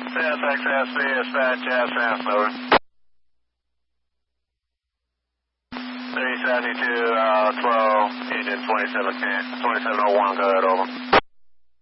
CSXSB, dispatch, Jazz over. 372, 12, Union 2701, go ahead, over.